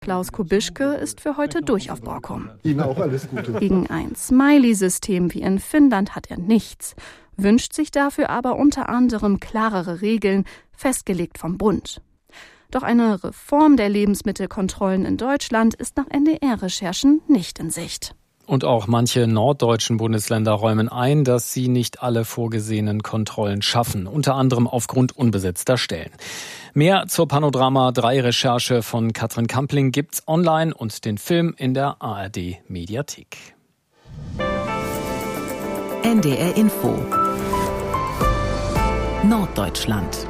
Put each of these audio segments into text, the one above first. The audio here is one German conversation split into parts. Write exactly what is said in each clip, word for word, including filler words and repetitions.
Klaus Kubischke ist für heute durch auf Borkum. Ihnen auch alles Gute. Gegen ein Smiley-System wie in Finnland hat er nichts, wünscht sich dafür aber unter anderem klarere Regeln, festgelegt vom Bund. Doch eine Reform der Lebensmittelkontrollen in Deutschland ist nach N D R-Recherchen nicht in Sicht. Und auch manche norddeutschen Bundesländer räumen ein, dass sie nicht alle vorgesehenen Kontrollen schaffen, unter anderem aufgrund unbesetzter Stellen. Mehr zur Panodrama drei Recherche von Katrin Kampling gibt's online und den Film in der A R D-Mediathek. N D R Info Norddeutschland.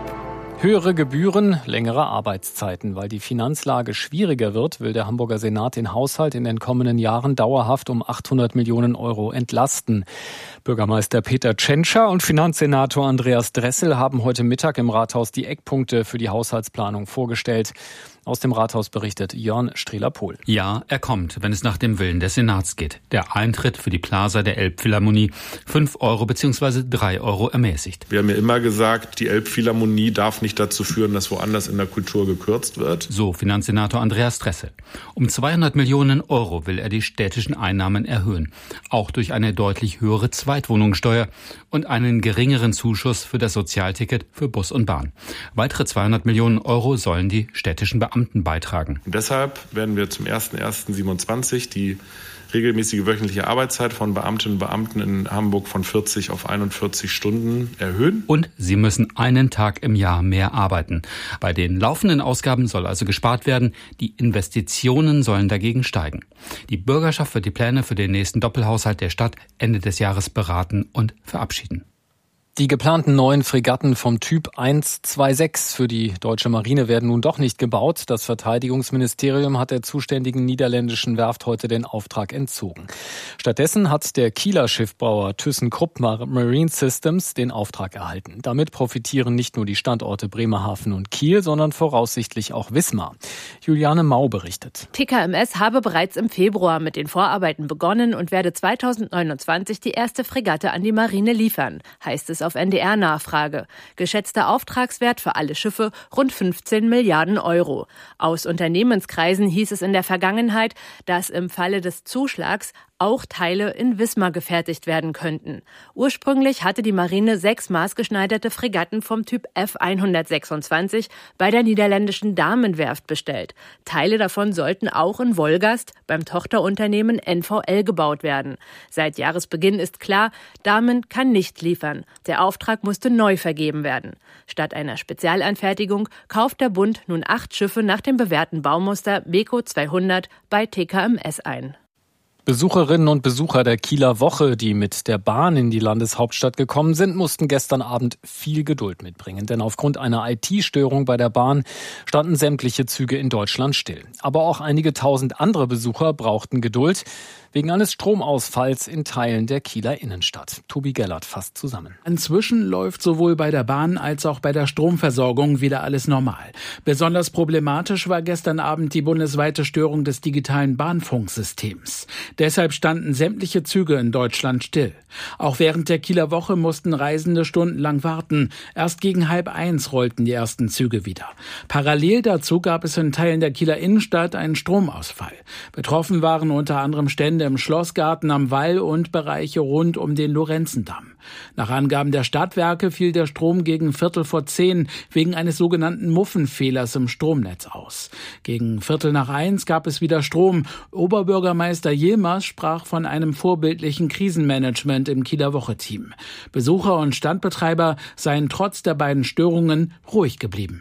Höhere Gebühren, längere Arbeitszeiten. Weil die Finanzlage schwieriger wird, will der Hamburger Senat den Haushalt in den kommenden Jahren dauerhaft um achthundert Millionen Euro entlasten. Bürgermeister Peter Tschentscher und Finanzsenator Andreas Dressel haben heute Mittag im Rathaus die Eckpunkte für die Haushaltsplanung vorgestellt. Aus dem Rathaus berichtet Jörn Strehler-Pohl. Ja, er kommt, wenn es nach dem Willen des Senats geht. Der Eintritt für die Plaza der Elbphilharmonie fünf Euro bzw. drei Euro ermäßigt. Wir haben ja immer gesagt, die Elbphilharmonie darf nicht dazu führen, dass woanders in der Kultur gekürzt wird. So Finanzsenator Andreas Dressel. Um zweihundert Millionen Euro will er die städtischen Einnahmen erhöhen. Auch durch eine deutlich höhere Zweitwohnungssteuer und einen geringeren Zuschuss für das Sozialticket für Bus und Bahn. Weitere zweihundert Millionen Euro sollen die städtischen Beamten beitragen. Und deshalb werden wir zum ersten ersten siebenundzwanzig die regelmäßige wöchentliche Arbeitszeit von Beamtinnen und Beamten in Hamburg von vierzig auf einundvierzig Stunden erhöhen. Und sie müssen einen Tag im Jahr mehr arbeiten. Bei den laufenden Ausgaben soll also gespart werden. Die Investitionen sollen dagegen steigen. Die Bürgerschaft wird die Pläne für den nächsten Doppelhaushalt der Stadt Ende des Jahres beraten und verabschieden. Die geplanten neuen Fregatten vom Typ eins zwei sechs für die deutsche Marine werden nun doch nicht gebaut. Das Verteidigungsministerium hat der zuständigen niederländischen Werft heute den Auftrag entzogen. Stattdessen hat der Kieler Schiffbauer ThyssenKrupp Marine Systems den Auftrag erhalten. Damit profitieren nicht nur die Standorte Bremerhaven und Kiel, sondern voraussichtlich auch Wismar. Juliane Mau berichtet. T K M S habe bereits im Februar mit den Vorarbeiten begonnen und werde zweitausendneunundzwanzig die erste Fregatte an die Marine liefern, heißt es auf N D R-Nachfrage. Geschätzter Auftragswert für alle Schiffe rund fünfzehn Milliarden Euro. Aus Unternehmenskreisen hieß es in der Vergangenheit, dass im Falle des Zuschlags auch Teile in Wismar gefertigt werden könnten. Ursprünglich hatte die Marine sechs maßgeschneiderte Fregatten vom Typ F hundertsechsundzwanzig bei der niederländischen Damenwerft bestellt. Teile davon sollten auch in Wolgast beim Tochterunternehmen N V L gebaut werden. Seit Jahresbeginn ist klar, Damen kann nicht liefern. Der Auftrag musste neu vergeben werden. Statt einer Spezialanfertigung kauft der Bund nun acht Schiffe nach dem bewährten Baumuster Beko zweihundert bei T K M S ein. Besucherinnen und Besucher der Kieler Woche, die mit der Bahn in die Landeshauptstadt gekommen sind, mussten gestern Abend viel Geduld mitbringen. Denn aufgrund einer I T-Störung bei der Bahn standen sämtliche Züge in Deutschland still. Aber auch einige tausend andere Besucher brauchten Geduld wegen eines Stromausfalls in Teilen der Kieler Innenstadt. Tobi Gellert fasst zusammen. Inzwischen läuft sowohl bei der Bahn als auch bei der Stromversorgung wieder alles normal. Besonders problematisch war gestern Abend die bundesweite Störung des digitalen Bahnfunksystems. Deshalb standen sämtliche Züge in Deutschland still. Auch während der Kieler Woche mussten Reisende stundenlang warten. Erst gegen halb eins rollten die ersten Züge wieder. Parallel dazu gab es in Teilen der Kieler Innenstadt einen Stromausfall. Betroffen waren unter anderem Stände im Schlossgarten am Wall und Bereiche rund um den Lorenzendamm. Nach Angaben der Stadtwerke fiel der Strom gegen Viertel vor zehn wegen eines sogenannten Muffenfehlers im Stromnetz aus. Gegen Viertel nach eins gab es wieder Strom. Oberbürgermeister Yilmaz sprach von einem vorbildlichen Krisenmanagement im Kieler Woche-Team. Besucher und Standbetreiber seien trotz der beiden Störungen ruhig geblieben.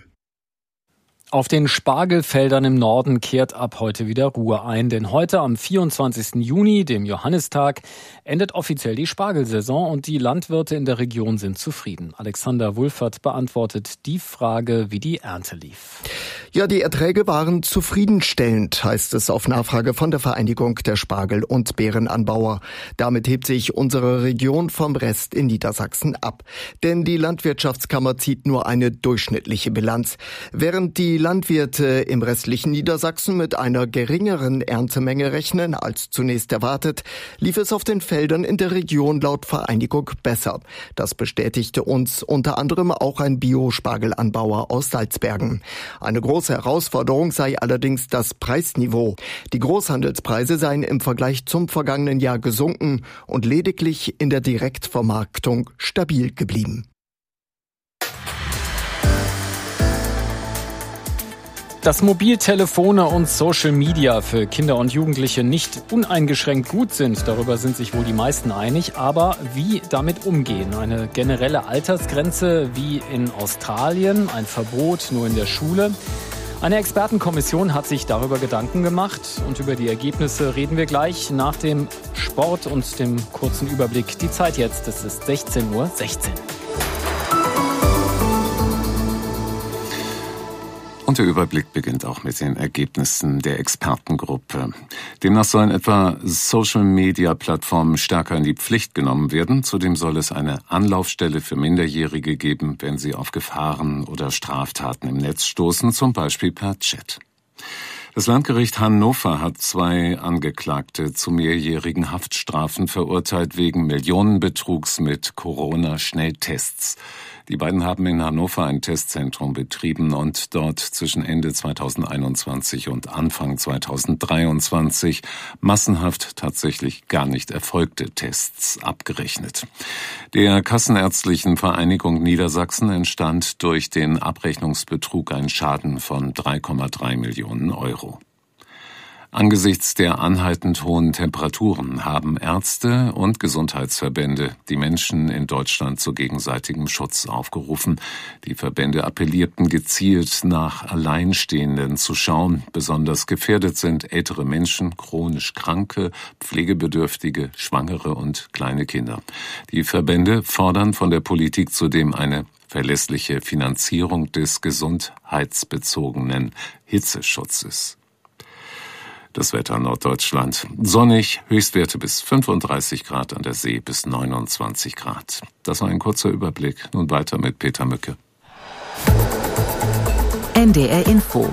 Auf den Spargelfeldern im Norden kehrt ab heute wieder Ruhe ein, denn heute am vierundzwanzigsten Juni, dem Johannistag, endet offiziell die Spargelsaison und die Landwirte in der Region sind zufrieden. Alexander Wulfert beantwortet die Frage, wie die Ernte lief. Ja, die Erträge waren zufriedenstellend, heißt es auf Nachfrage von der Vereinigung der Spargel- und Beerenanbauer. Damit hebt sich unsere Region vom Rest in Niedersachsen ab. Denn die Landwirtschaftskammer zieht nur eine durchschnittliche Bilanz. Während die die Landwirte im restlichen Niedersachsen mit einer geringeren Erntemenge rechnen als zunächst erwartet, lief es auf den Feldern in der Region laut Vereinigung besser. Das bestätigte uns unter anderem auch ein Bio-Spargelanbauer aus Salzbergen. Eine große Herausforderung sei allerdings das Preisniveau. Die Großhandelspreise seien im Vergleich zum vergangenen Jahr gesunken und lediglich in der Direktvermarktung stabil geblieben. Dass Mobiltelefone und Social Media für Kinder und Jugendliche nicht uneingeschränkt gut sind, darüber sind sich wohl die meisten einig. Aber wie damit umgehen? Eine generelle Altersgrenze wie in Australien, ein Verbot nur in der Schule? Eine Expertenkommission hat sich darüber Gedanken gemacht und über die Ergebnisse reden wir gleich nach dem Sport und dem kurzen Überblick. Die Zeit jetzt, es ist sechzehn Uhr sechzehn. Und der Überblick beginnt auch mit den Ergebnissen der Expertengruppe. Demnach sollen etwa Social-Media-Plattformen stärker in die Pflicht genommen werden. Zudem soll es eine Anlaufstelle für Minderjährige geben, wenn sie auf Gefahren oder Straftaten im Netz stoßen, zum Beispiel per Chat. Das Landgericht Hannover hat zwei Angeklagte zu mehrjährigen Haftstrafen verurteilt wegen Millionenbetrugs mit Corona-Schnelltests. Die beiden haben in Hannover ein Testzentrum betrieben und dort zwischen Ende zweitausendeinundzwanzig und Anfang zweitausenddreiundzwanzig massenhaft tatsächlich gar nicht erfolgte Tests abgerechnet. Der Kassenärztlichen Vereinigung Niedersachsen entstand durch den Abrechnungsbetrug ein Schaden von drei Komma drei Millionen Euro. Angesichts der anhaltend hohen Temperaturen haben Ärzte und Gesundheitsverbände die Menschen in Deutschland zu gegenseitigem Schutz aufgerufen. Die Verbände appellierten gezielt, nach Alleinstehenden zu schauen. Besonders gefährdet sind ältere Menschen, chronisch Kranke, Pflegebedürftige, Schwangere und kleine Kinder. Die Verbände fordern von der Politik zudem eine verlässliche Finanzierung des gesundheitsbezogenen Hitzeschutzes. Das Wetter Norddeutschland. Sonnig, Höchstwerte bis fünfunddreißig Grad, an der See bis neunundzwanzig Grad. Das war ein kurzer Überblick. Nun weiter mit Peter Mücke. N D R Info.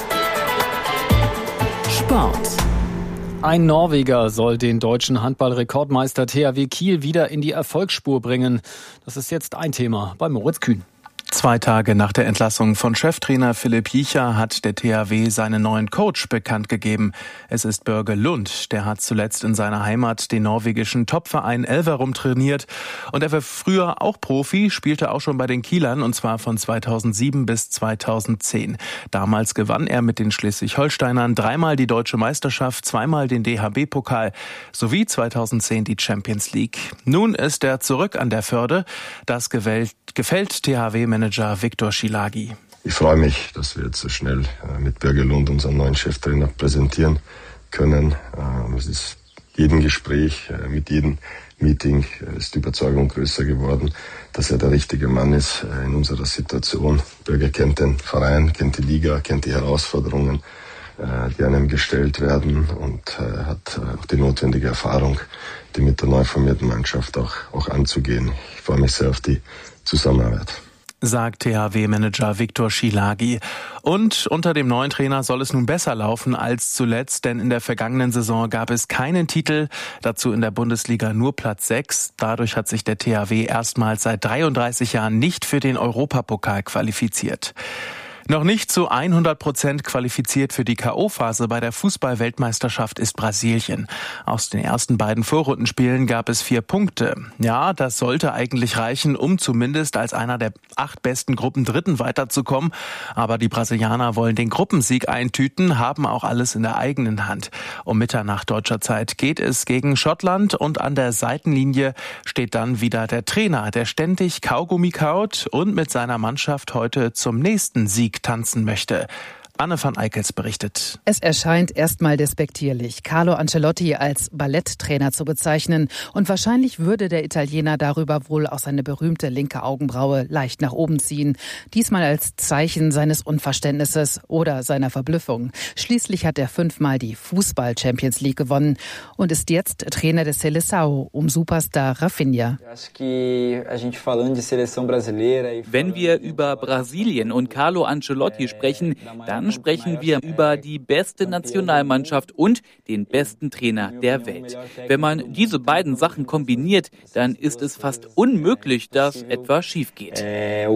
Sport. Ein Norweger soll den deutschen Handball-Rekordmeister T H W Kiel wieder in die Erfolgsspur bringen. Das ist jetzt ein Thema bei Moritz Kühn. Zwei Tage nach der Entlassung von Cheftrainer Philipp Jicha hat der T H W seinen neuen Coach bekannt gegeben. Es ist Børge Lund. Der hat zuletzt in seiner Heimat den norwegischen Topverein Elverum trainiert. Und er war früher auch Profi, spielte auch schon bei den Kielern, und zwar von zweitausendsieben bis zweitausendzehn. Damals gewann er mit den Schleswig-Holsteinern dreimal die Deutsche Meisterschaft, zweimal den D H B-Pokal sowie zweitausendzehn die Champions League. Nun ist er zurück an der Förde. Das gefällt, gefällt T H W-Manager Viktor Szilágyi. Ich freue mich, dass wir jetzt so schnell mit Børge Lund unseren neuen Cheftrainer präsentieren können. Es ist jedem Gespräch, mit jedem Meeting ist die Überzeugung größer geworden, dass er der richtige Mann ist in unserer Situation. Børge kennt den Verein, kennt die Liga, kennt die Herausforderungen, die einem gestellt werden, und hat auch die notwendige Erfahrung, die mit der neu formierten Mannschaft auch, auch anzugehen. Ich freue mich sehr auf die Zusammenarbeit, sagt T H W-Manager Viktor Szilágyi. Und unter dem neuen Trainer soll es nun besser laufen als zuletzt, denn in der vergangenen Saison gab es keinen Titel, dazu in der Bundesliga nur Platz sechs. Dadurch hat sich der T H W erstmals seit dreiunddreißig Jahren nicht für den Europapokal qualifiziert. Noch nicht zu hundert Prozent qualifiziert für die K O-Phase bei der Fußball-Weltmeisterschaft ist Brasilien. Aus den ersten beiden Vorrundenspielen gab es vier Punkte. Ja, das sollte eigentlich reichen, um zumindest als einer der acht besten Gruppen Dritten weiterzukommen. Aber die Brasilianer wollen den Gruppensieg eintüten, haben auch alles in der eigenen Hand. Um Mitternacht deutscher Zeit geht es gegen Schottland, und an der Seitenlinie steht dann wieder der Trainer, der ständig Kaugummi kaut und mit seiner Mannschaft heute zum nächsten Sieg tanzen möchte. Anne van Eickels berichtet. Es erscheint erstmal despektierlich, Carlo Ancelotti als Balletttrainer zu bezeichnen. Und wahrscheinlich würde der Italiener darüber wohl auch seine berühmte linke Augenbraue leicht nach oben ziehen. Diesmal als Zeichen seines Unverständnisses oder seiner Verblüffung. Schließlich hat er fünfmal die Fußball-Champions League gewonnen und ist jetzt Trainer des Seleção um Superstar Rafinha. Wenn wir über Brasilien und Carlo Ancelotti sprechen, dann sprechen wir über die beste Nationalmannschaft und den besten Trainer der Welt. Wenn man diese beiden Sachen kombiniert, dann ist es fast unmöglich, dass etwas schief geht.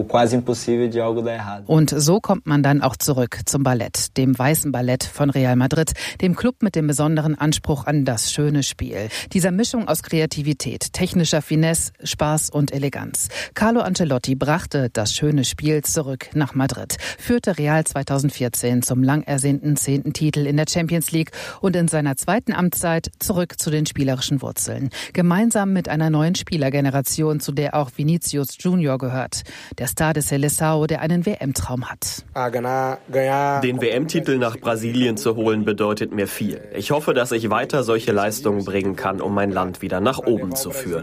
Und so kommt man dann auch zurück zum Ballett, dem weißen Ballett von Real Madrid, dem Club mit dem besonderen Anspruch an das schöne Spiel. Dieser Mischung aus Kreativität, technischer Finesse, Spaß und Eleganz. Carlo Ancelotti brachte das schöne Spiel zurück nach Madrid, führte Real zweitausendvierzehn zum lang ersehnten zehnten Titel in der Champions League und in seiner zweiten Amtszeit zurück zu den spielerischen Wurzeln. Gemeinsam mit einer neuen Spielergeneration, zu der auch Vinicius Junior gehört. Der Star des Seleção, der einen W M-Traum hat. Den W M-Titel nach Brasilien zu holen bedeutet mir viel. Ich hoffe, dass ich weiter solche Leistungen bringen kann, um mein Land wieder nach oben zu führen.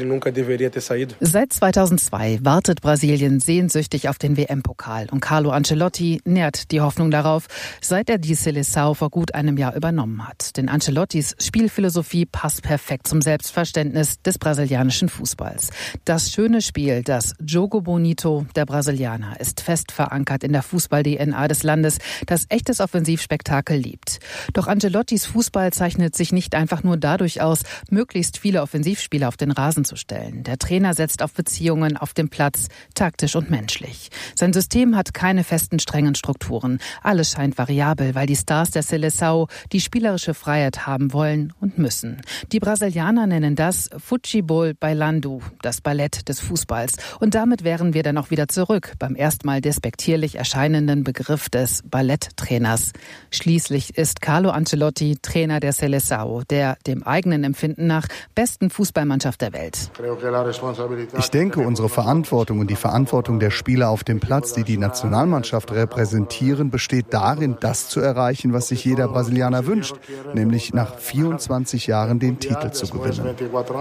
Seit zweitausendzwei wartet Brasilien sehnsüchtig auf den W M-Pokal und Carlo Ancelotti nährt die Hoffnung darauf, seit er die Seleção vor gut einem Jahr übernommen hat. Denn Ancelottis Spielphilosophie passt perfekt zum Selbstverständnis des brasilianischen Fußballs. Das schöne Spiel, das Jogo Bonito der Brasilianer, ist fest verankert in der Fußball-D N A des Landes, das echtes Offensivspektakel liebt. Doch Ancelottis Fußball zeichnet sich nicht einfach nur dadurch aus, möglichst viele Offensivspieler auf den Rasen zu stellen. Der Trainer setzt auf Beziehungen auf dem Platz, taktisch und menschlich. Sein System hat keine festen, strengen Strukturen. Alles scheint variabel, weil die Stars der Seleção die spielerische Freiheit haben wollen und müssen. Die Brasilianer nennen das Futebol Bailando, das Ballett des Fußballs. Und damit wären wir dann auch wieder zurück beim erstmal despektierlich erscheinenden Begriff des Balletttrainers. Schließlich ist Carlo Ancelotti Trainer der Seleção, der dem eigenen Empfinden nach besten Fußballmannschaft der Welt. Ich denke, unsere Verantwortung und die Verantwortung der Spieler auf dem Platz, die die Nationalmannschaft repräsentieren, besteht darin, das zu erreichen, was sich jeder Brasilianer wünscht, nämlich nach vierundzwanzig Jahren den Titel zu gewinnen.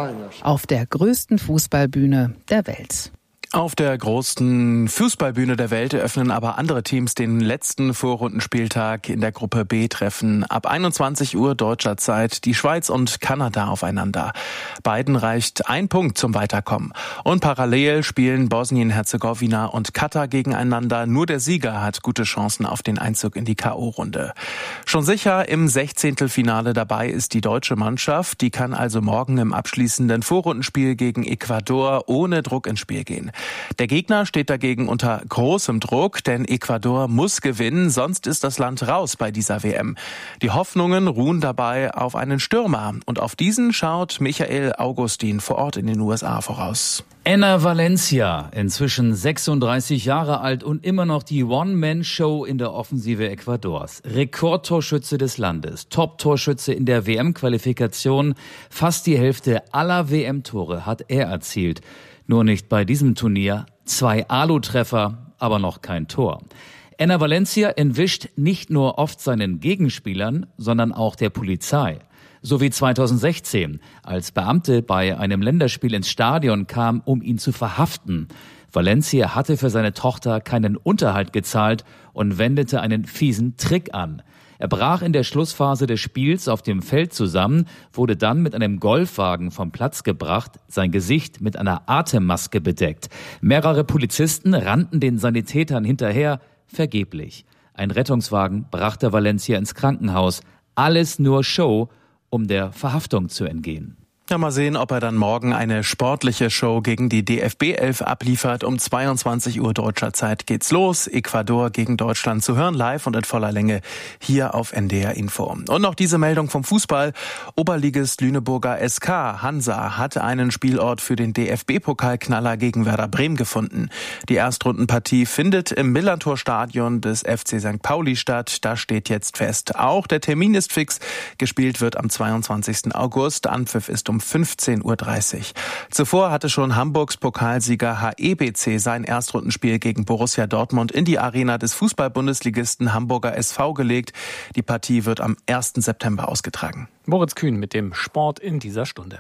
Auf der größten Fußballbühne der Welt. Auf der größten Fußballbühne der Welt eröffnen aber andere Teams den letzten Vorrundenspieltag in der Gruppe B. Treffen ab einundzwanzig Uhr deutscher Zeit die Schweiz und Kanada aufeinander. Beiden reicht ein Punkt zum Weiterkommen. Und parallel spielen Bosnien-Herzegowina und Katar gegeneinander. Nur der Sieger hat gute Chancen auf den Einzug in die K O-Runde. Schon sicher im Sechzehntelfinale dabei ist die deutsche Mannschaft. Die kann also morgen im abschließenden Vorrundenspiel gegen Ecuador ohne Druck ins Spiel gehen. Der Gegner steht dagegen unter großem Druck, denn Ecuador muss gewinnen, sonst ist das Land raus bei dieser W M. Die Hoffnungen ruhen dabei auf einen Stürmer und auf diesen schaut Michael Augustin vor Ort in den U S A voraus. Enner Valencia, inzwischen sechsunddreißig Jahre alt und immer noch die One-Man-Show in der Offensive Ecuadors. Rekordtorschütze des Landes, Top-Torschütze in der W M-Qualifikation. Fast die Hälfte aller W M-Tore hat er erzielt. Nur nicht bei diesem Turnier. Zwei Alu-Treffer, aber noch kein Tor. Enner Valencia entwischt nicht nur oft seinen Gegenspielern, sondern auch der Polizei. So wie zweitausendsechzehn, als Beamte bei einem Länderspiel ins Stadion kamen, um ihn zu verhaften. Valencia hatte für seine Tochter keinen Unterhalt gezahlt und wendete einen fiesen Trick an. Er brach in der Schlussphase des Spiels auf dem Feld zusammen, wurde dann mit einem Golfwagen vom Platz gebracht, sein Gesicht mit einer Atemmaske bedeckt. Mehrere Polizisten rannten den Sanitätern hinterher, vergeblich. Ein Rettungswagen brachte Valencia ins Krankenhaus. Alles nur Show, um der Verhaftung zu entgehen. Ja, mal sehen, ob er dann morgen eine sportliche Show gegen die D F B elf abliefert. Um zweiundzwanzig Uhr deutscher Zeit geht's los. Ecuador gegen Deutschland zu hören, live und in voller Länge hier auf N D R Info. Und noch diese Meldung vom Fußball. Oberligist Lüneburger S K Hansa hatte einen Spielort für den D F B-Pokalknaller gegen Werder Bremen gefunden. Die Erstrundenpartie findet im Millantor-Stadion des F C Sankt Pauli statt. Das steht jetzt fest. Auch der Termin ist fix. Gespielt wird am zweiundzwanzigsten August. Anpfiff ist um um fünfzehn Uhr dreißig. Zuvor hatte schon Hamburgs Pokalsieger H E B C sein Erstrundenspiel gegen Borussia Dortmund in die Arena des Fußball-Bundesligisten Hamburger S V gelegt. Die Partie wird am ersten September ausgetragen. Moritz Kühn mit dem Sport in dieser Stunde.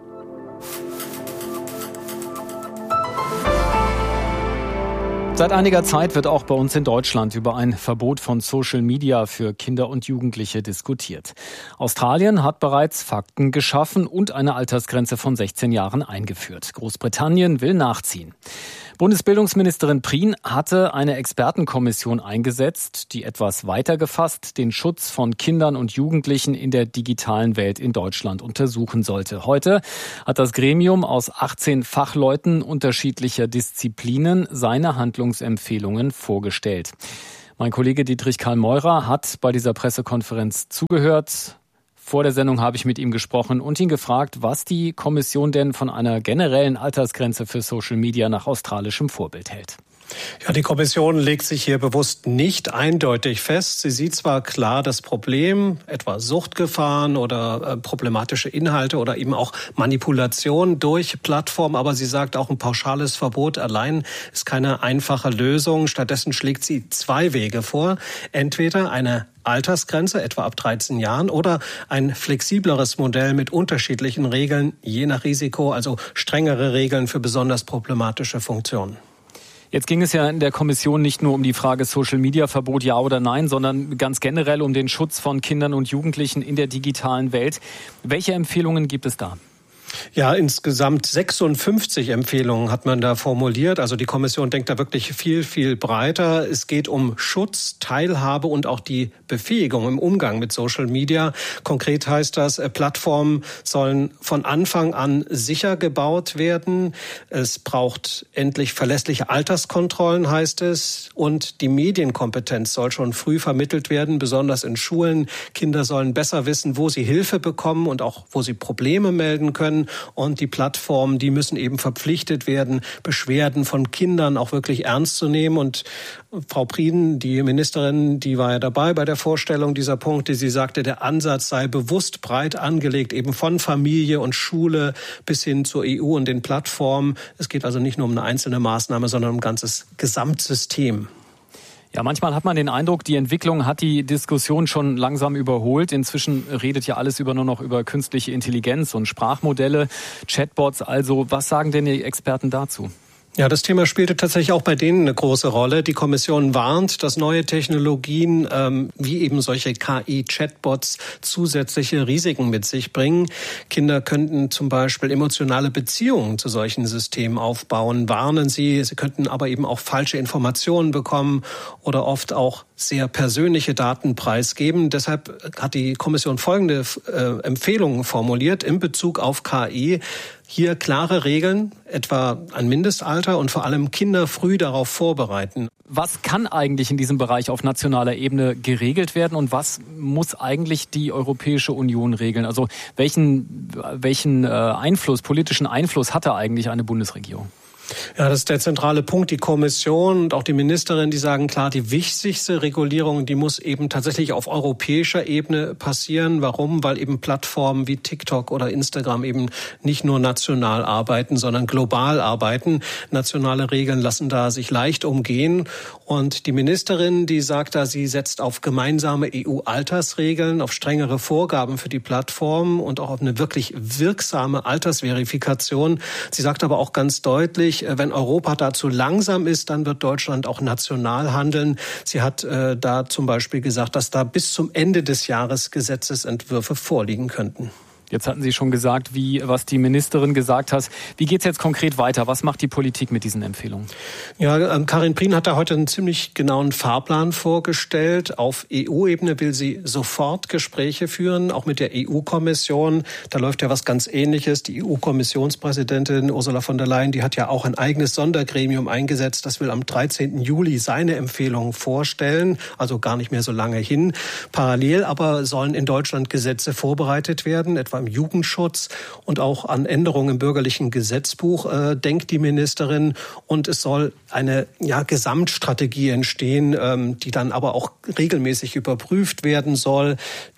Seit einiger Zeit wird auch bei uns in Deutschland über ein Verbot von Social Media für Kinder und Jugendliche diskutiert. Australien hat bereits Fakten geschaffen und eine Altersgrenze von sechzehn Jahren eingeführt. Großbritannien will nachziehen. Bundesbildungsministerin Prien hatte eine Expertenkommission eingesetzt, die etwas weiter gefasst den Schutz von Kindern und Jugendlichen in der digitalen Welt in Deutschland untersuchen sollte. Heute hat das Gremium aus achtzehn Fachleuten unterschiedlicher Disziplinen seine Handlungsempfehlungen vorgestellt. Mein Kollege Dietrich Karl Meurer hat bei dieser Pressekonferenz zugehört. Vor der Sendung habe ich mit ihm gesprochen und ihn gefragt, was die Kommission denn von einer generellen Altersgrenze für Social Media nach australischem Vorbild hält. Ja, die Kommission legt sich hier bewusst nicht eindeutig fest. Sie sieht zwar klar das Problem, etwa Suchtgefahren oder äh, problematische Inhalte oder eben auch Manipulation durch Plattformen, aber sie sagt auch, ein pauschales Verbot allein ist keine einfache Lösung. Stattdessen schlägt sie zwei Wege vor. Entweder eine Altersgrenze, etwa ab dreizehn Jahren, oder ein flexibleres Modell mit unterschiedlichen Regeln, je nach Risiko, also strengere Regeln für besonders problematische Funktionen. Jetzt ging es ja in der Kommission nicht nur um die Frage Social-Media-Verbot, ja oder nein, sondern ganz generell um den Schutz von Kindern und Jugendlichen in der digitalen Welt. Welche Empfehlungen gibt es da? Ja, insgesamt sechsundfünfzig Empfehlungen hat man da formuliert. Also die Kommission denkt da wirklich viel, viel breiter. Es geht um Schutz, Teilhabe und auch die Befähigung im Umgang mit Social Media. Konkret heißt das, Plattformen sollen von Anfang an sicher gebaut werden. Es braucht endlich verlässliche Alterskontrollen, heißt es. Und die Medienkompetenz soll schon früh vermittelt werden, besonders in Schulen. Kinder sollen besser wissen, wo sie Hilfe bekommen und auch wo sie Probleme melden können. Und die Plattformen, die müssen eben verpflichtet werden, Beschwerden von Kindern auch wirklich ernst zu nehmen. Und Frau Prien, die Ministerin, die war ja dabei bei der Vorstellung dieser Punkte. Sie sagte, der Ansatz sei bewusst breit angelegt, eben von Familie und Schule bis hin zur E U und den Plattformen. Es geht also nicht nur um eine einzelne Maßnahme, sondern um ein ganzes Gesamtsystem. Ja, manchmal hat man den Eindruck, die Entwicklung hat die Diskussion schon langsam überholt. Inzwischen redet ja alles über nur noch über künstliche Intelligenz und Sprachmodelle, Chatbots. Also, was sagen denn die Experten dazu? Ja, das Thema spielte tatsächlich auch bei denen eine große Rolle. Die Kommission warnt, dass neue Technologien ähm, wie eben solche K I-Chatbots zusätzliche Risiken mit sich bringen. Kinder könnten zum Beispiel emotionale Beziehungen zu solchen Systemen aufbauen, warnen sie. Sie könnten aber eben auch falsche Informationen bekommen oder oft auch sehr persönliche Daten preisgeben. Deshalb hat die Kommission folgende äh, Empfehlungen formuliert in Bezug auf K I. Hier klare Regeln, etwa ein Mindestalter und vor allem Kinder früh darauf vorbereiten. Was kann eigentlich in diesem Bereich auf nationaler Ebene geregelt werden und was muss eigentlich die Europäische Union regeln? Also welchen, welchen Einfluss, politischen Einfluss hatte eigentlich eine Bundesregierung? Ja, das ist der zentrale Punkt. Die Kommission und auch die Ministerin, die sagen klar, die wichtigste Regulierung, die muss eben tatsächlich auf europäischer Ebene passieren. Warum? Weil eben Plattformen wie TikTok oder Instagram eben nicht nur national arbeiten, sondern global arbeiten. Nationale Regeln lassen da sich leicht umgehen. Und die Ministerin, die sagt da, sie setzt auf gemeinsame E U-Altersregeln, auf strengere Vorgaben für die Plattformen und auch auf eine wirklich wirksame Altersverifikation. Sie sagt aber auch ganz deutlich, wenn Europa dazu langsam ist, dann wird Deutschland auch national handeln. Sie hat äh, da zum Beispiel gesagt, dass da bis zum Ende des Jahres Gesetzesentwürfe vorliegen könnten. Jetzt hatten Sie schon gesagt, wie was die Ministerin gesagt hat. Wie geht es jetzt konkret weiter? Was macht die Politik mit diesen Empfehlungen? Ja, Karin Prien hat da heute einen ziemlich genauen Fahrplan vorgestellt. Auf E U-Ebene will sie sofort Gespräche führen, auch mit der E U-Kommission. Da läuft ja was ganz Ähnliches. Die E U-Kommissionspräsidentin Ursula von der Leyen, die hat ja auch ein eigenes Sondergremium eingesetzt. Das will am dreizehnten Juli seine Empfehlungen vorstellen, also gar nicht mehr so lange hin. Parallel aber sollen in Deutschland Gesetze vorbereitet werden, etwa im Jugendschutz und auch an Änderungen im bürgerlichen Gesetzbuch äh, denkt die Ministerin. Und es soll eine ja, Gesamtstrategie entstehen, ähm, die dann aber auch regelmäßig überprüft werden soll.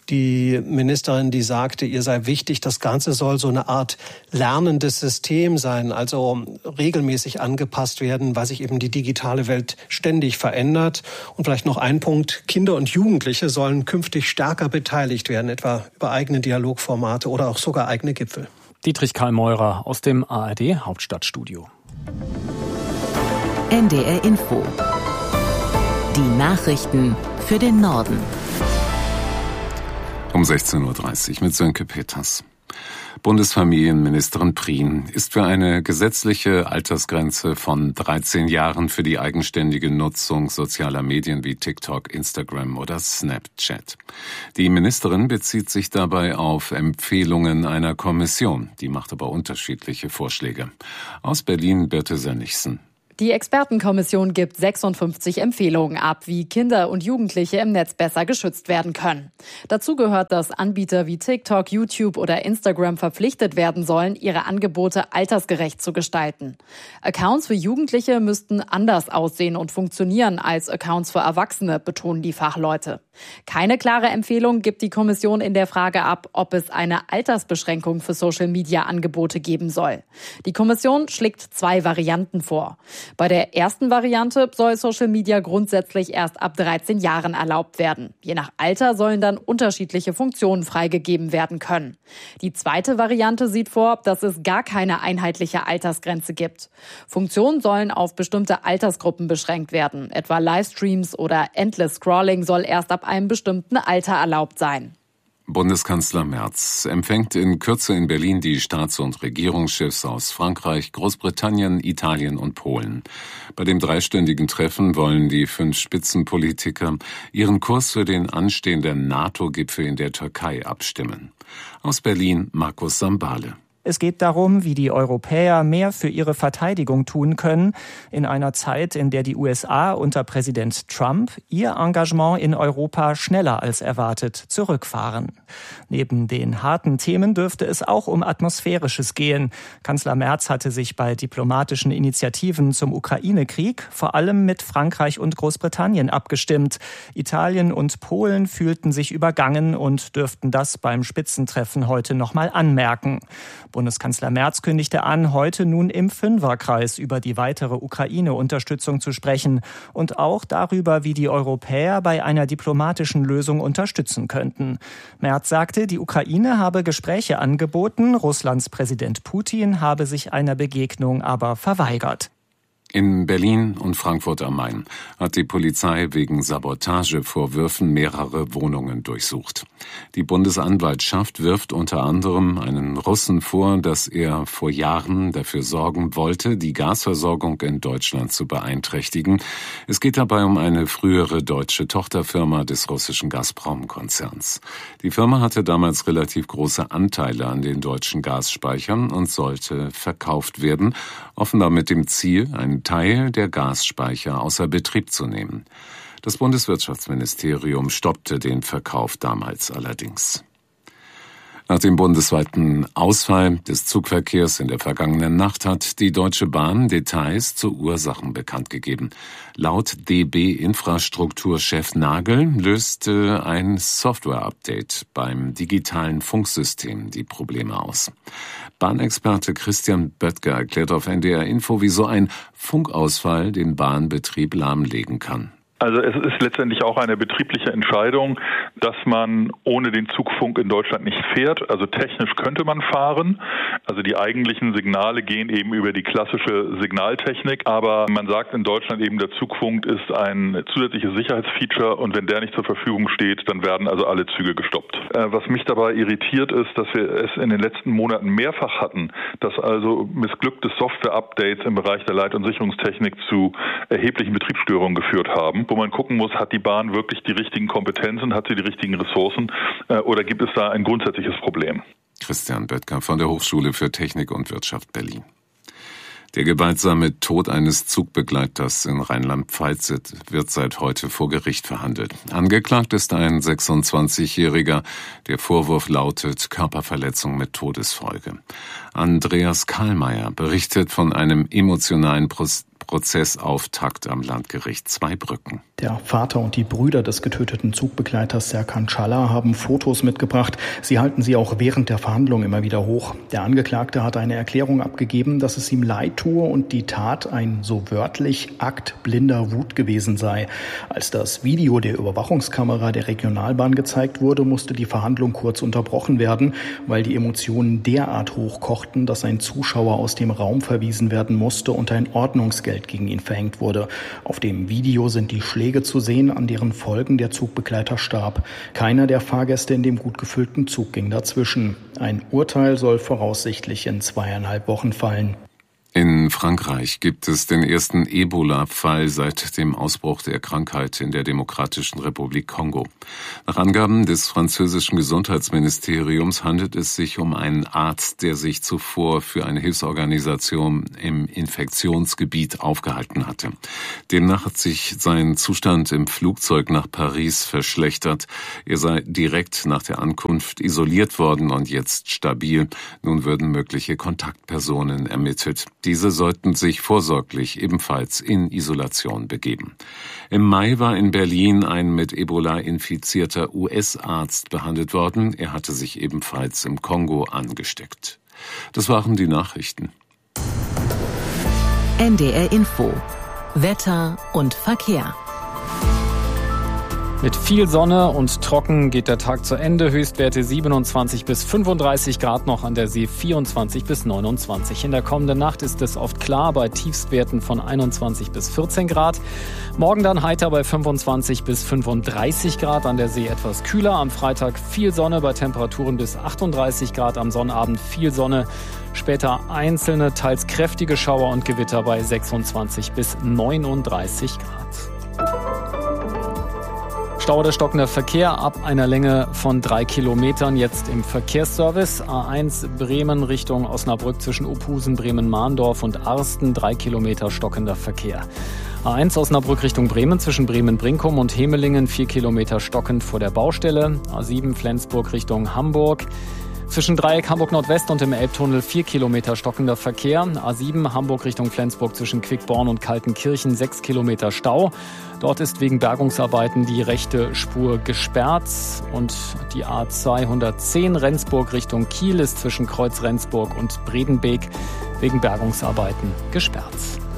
die Ministerin, die sagte, ihr sei wichtig, das Ganze soll so eine Art lernendes System sein, also regelmäßig angepasst werden, weil sich eben die digitale Welt ständig verändert. Und vielleicht noch ein Punkt, Kinder und Jugendliche sollen künftig stärker beteiligt werden, etwa über eigene Dialogformate oder auch sogar eigene Gipfel. Dietrich Karl Meurer aus dem A R D Hauptstadtstudio. N D R Info. Die Nachrichten für den Norden. Um sechzehn Uhr dreißig mit Sönke Peters. Bundesfamilienministerin Prien ist für eine gesetzliche Altersgrenze von dreizehn Jahren für die eigenständige Nutzung sozialer Medien wie TikTok, Instagram oder Snapchat. Die Ministerin bezieht sich dabei auf Empfehlungen einer Kommission. Die macht aber unterschiedliche Vorschläge. Aus Berlin Birte Sönnigsen. Die Expertenkommission gibt sechsundfünfzig Empfehlungen ab, wie Kinder und Jugendliche im Netz besser geschützt werden können. Dazu gehört, dass Anbieter wie TikTok, YouTube oder Instagram verpflichtet werden sollen, ihre Angebote altersgerecht zu gestalten. Accounts für Jugendliche müssten anders aussehen und funktionieren als Accounts für Erwachsene, betonen die Fachleute. Keine klare Empfehlung gibt die Kommission in der Frage ab, ob es eine Altersbeschränkung für Social-Media-Angebote geben soll. Die Kommission schlägt zwei Varianten vor. Bei der ersten Variante soll Social Media grundsätzlich erst ab dreizehn Jahren erlaubt werden. Je nach Alter sollen dann unterschiedliche Funktionen freigegeben werden können. Die zweite Variante sieht vor, dass es gar keine einheitliche Altersgrenze gibt. Funktionen sollen auf bestimmte Altersgruppen beschränkt werden. Etwa Livestreams oder Endless Scrolling soll erst ab einem bestimmten Alter erlaubt sein. Bundeskanzler Merz empfängt in Kürze in Berlin die Staats- und Regierungschefs aus Frankreich, Großbritannien, Italien und Polen. Bei dem dreistündigen Treffen wollen die fünf Spitzenpolitiker ihren Kurs für den anstehenden NATO-Gipfel in der Türkei abstimmen. Aus Berlin Markus Sambale. Es geht darum, wie die Europäer mehr für ihre Verteidigung tun können, in einer Zeit, in der die U S A unter Präsident Trump ihr Engagement in Europa schneller als erwartet zurückfahren. Neben den harten Themen dürfte es auch um Atmosphärisches gehen. Kanzler Merz hatte sich bei diplomatischen Initiativen zum Ukraine-Krieg vor allem mit Frankreich und Großbritannien abgestimmt. Italien und Polen fühlten sich übergangen und dürften das beim Spitzentreffen heute nochmal anmerken. Bundeskanzler Merz kündigte an, heute nun im Fünferkreis über die weitere Ukraine-Unterstützung zu sprechen und auch darüber, wie die Europäer bei einer diplomatischen Lösung unterstützen könnten. Merz sagte, die Ukraine habe Gespräche angeboten, Russlands Präsident Putin habe sich einer Begegnung aber verweigert. In Berlin und Frankfurt am Main hat die Polizei wegen Sabotagevorwürfen mehrere Wohnungen durchsucht. Die Bundesanwaltschaft wirft unter anderem einen Russen vor, dass er vor Jahren dafür sorgen wollte, die Gasversorgung in Deutschland zu beeinträchtigen. Es geht dabei um eine frühere deutsche Tochterfirma des russischen Gazprom-Konzerns. Die Firma hatte damals relativ große Anteile an den deutschen Gasspeichern und sollte verkauft werden, offenbar mit dem Ziel, einen Teil der Gasspeicher außer Betrieb zu nehmen. Das Bundeswirtschaftsministerium stoppte den Verkauf damals allerdings. Nach dem bundesweiten Ausfall des Zugverkehrs in der vergangenen Nacht hat die Deutsche Bahn Details zu Ursachen bekannt gegeben. Laut D B-Infrastrukturchef Nagel löste ein Software-Update beim digitalen Funksystem die Probleme aus. Bahnexperte Christian Böttger erklärt auf N D R Info, wie so ein Funkausfall den Bahnbetrieb lahmlegen kann. Also es ist letztendlich auch eine betriebliche Entscheidung, dass man ohne den Zugfunk in Deutschland nicht fährt. Also technisch könnte man fahren. Also die eigentlichen Signale gehen eben über die klassische Signaltechnik. Aber man sagt in Deutschland eben, der Zugfunk ist ein zusätzliches Sicherheitsfeature und wenn der nicht zur Verfügung steht, dann werden also alle Züge gestoppt. Was mich dabei irritiert ist, dass wir es in den letzten Monaten mehrfach hatten, dass also missglückte Software-Updates im Bereich der Leit- und Sicherungstechnik zu erheblichen Betriebsstörungen geführt haben, wo man gucken muss, hat die Bahn wirklich die richtigen Kompetenzen, hat sie die richtigen Ressourcen äh, oder gibt es da ein grundsätzliches Problem? Christian Böttger von der Hochschule für Technik und Wirtschaft Berlin. Der gewaltsame Tod eines Zugbegleiters in Rheinland-Pfalz wird seit heute vor Gericht verhandelt. Angeklagt ist ein sechsundzwanzigjähriger. Der Vorwurf lautet Körperverletzung mit Todesfolge. Andreas Kahlmeier berichtet von einem emotionalen Prozess Prozessauftakt am Landgericht Zweibrücken. Der Vater und die Brüder des getöteten Zugbegleiters Serkan Çalar haben Fotos mitgebracht. Sie halten sie auch während der Verhandlung immer wieder hoch. Der Angeklagte hat eine Erklärung abgegeben, dass es ihm leid tue und die Tat ein so wörtlich Akt blinder Wut gewesen sei. Als das Video der Überwachungskamera der Regionalbahn gezeigt wurde, musste die Verhandlung kurz unterbrochen werden, weil die Emotionen derart hochkochten, dass ein Zuschauer aus dem Raum verwiesen werden musste und ein Ordnungsgeld gegen ihn verhängt wurde. Auf dem Video sind die Schläge zu sehen, an deren Folgen der Zugbegleiter starb. Keiner der Fahrgäste in dem gut gefüllten Zug ging dazwischen. Ein Urteil soll voraussichtlich in zweieinhalb Wochen fallen. In Frankreich gibt es den ersten Ebola-Fall seit dem Ausbruch der Krankheit in der Demokratischen Republik Kongo. Nach Angaben des französischen Gesundheitsministeriums handelt es sich um einen Arzt, der sich zuvor für eine Hilfsorganisation im Infektionsgebiet aufgehalten hatte. Demnach hat sich sein Zustand im Flugzeug nach Paris verschlechtert. Er sei direkt nach der Ankunft isoliert worden und jetzt stabil. Nun würden mögliche Kontaktpersonen ermittelt. Diese sollten sich vorsorglich ebenfalls in Isolation begeben. Im Mai war in Berlin ein mit Ebola infizierter U S-Arzt behandelt worden. Er hatte sich ebenfalls im Kongo angesteckt. Das waren die Nachrichten. N D R Info. Wetter und Verkehr. Mit viel Sonne und trocken geht der Tag zu Ende. Höchstwerte siebenundzwanzig bis fünfunddreißig Grad, noch an der See vierundzwanzig bis neunundzwanzig. In der kommenden Nacht ist es oft klar bei Tiefstwerten von einundzwanzig bis vierzehn Grad. Morgen dann heiter bei fünfundzwanzig bis fünfunddreißig Grad, an der See etwas kühler. Am Freitag viel Sonne bei Temperaturen bis achtunddreißig Grad. Am Sonnabend viel Sonne. Später einzelne, teils kräftige Schauer und Gewitter bei sechsundzwanzig bis neununddreißig Grad. Stau oder stockender Verkehr ab einer Länge von drei Kilometern jetzt im Verkehrsservice. A eins Bremen Richtung Osnabrück zwischen Ophusen, Bremen-Mahndorf und Arsten, drei Kilometer stockender Verkehr. A eins Osnabrück Richtung Bremen zwischen Bremen-Brinkum und Hemelingen, vier Kilometer stockend vor der Baustelle. A sieben Flensburg Richtung Hamburg. Zwischen Dreieck Hamburg-Nordwest und im Elbtunnel vier Kilometer stockender Verkehr. A sieben Hamburg Richtung Flensburg zwischen Quickborn und Kaltenkirchen sechs Kilometer Stau. Dort ist wegen Bergungsarbeiten die rechte Spur gesperrt. Und die A zweihundertzehn Rendsburg Richtung Kiel ist zwischen Kreuz Rendsburg und Bredenbeek wegen Bergungsarbeiten gesperrt.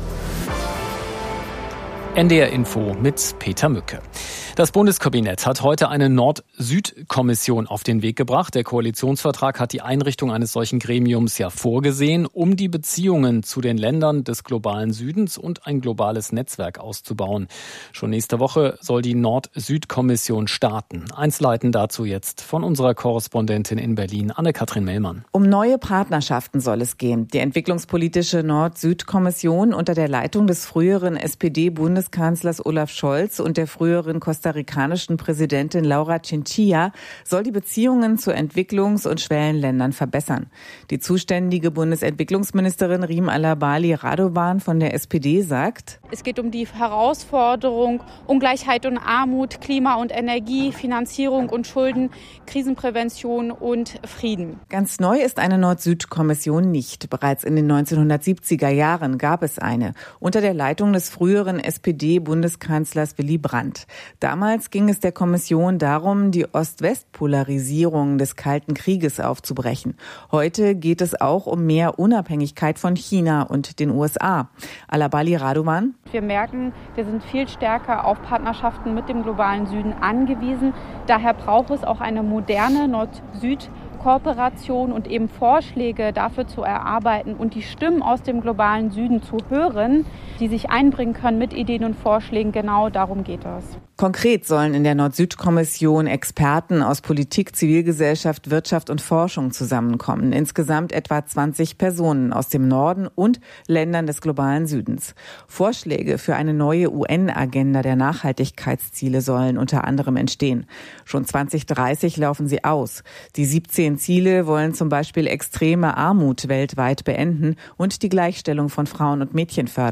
N D R Info mit Peter Mücke. Das Bundeskabinett hat heute eine Nord-Süd-Kommission auf den Weg gebracht. Der Koalitionsvertrag hat die Einrichtung eines solchen Gremiums ja vorgesehen, um die Beziehungen zu den Ländern des globalen Südens und ein globales Netzwerk auszubauen. Schon nächste Woche soll die Nord-Süd-Kommission starten. Einzelheiten dazu jetzt von unserer Korrespondentin in Berlin, Anne-Kathrin Mellmann. Um neue Partnerschaften soll es gehen. Die entwicklungspolitische Nord-Süd-Kommission unter der Leitung des früheren S P D-Bundeskanzlers Olaf Scholz und der früheren kostarikanischen Präsidentin Laura Chinchilla soll die Beziehungen zu Entwicklungs- und Schwellenländern verbessern. Die zuständige Bundesentwicklungsministerin Riem Alabali Radovan von der S P D sagt: Es geht um die Herausforderung Ungleichheit und Armut, Klima und Energie, Finanzierung und Schulden, Krisenprävention und Frieden. Ganz neu ist eine Nord-Süd-Kommission nicht. Bereits in den neunzehnhundertsiebziger Jahren gab es eine, unter der Leitung des früheren S P D-Bundeskanzlers Willy Brandt. Damals ging es der Kommission darum, die Ost-West-Polarisierung des Kalten Krieges aufzubrechen. Heute geht es auch um mehr Unabhängigkeit von China und den U S A. Alabali Radovan: Wir merken, wir sind viel stärker auf Partnerschaften mit dem globalen Süden angewiesen. Daher braucht es auch eine moderne Nord-Süd- Kooperation und eben Vorschläge dafür zu erarbeiten und die Stimmen aus dem globalen Süden zu hören, die sich einbringen können mit Ideen und Vorschlägen. Genau darum geht es. Konkret sollen in der Nord-Süd-Kommission Experten aus Politik, Zivilgesellschaft, Wirtschaft und Forschung zusammenkommen. Insgesamt etwa zwanzig Personen aus dem Norden und Ländern des globalen Südens. Vorschläge für eine neue U N-Agenda der Nachhaltigkeitsziele sollen unter anderem entstehen. Schon zwanzig dreißig laufen sie aus. Die siebzehn Ziele wollen zum Beispiel extreme Armut weltweit beenden und die Gleichstellung von Frauen und Mädchen fördern.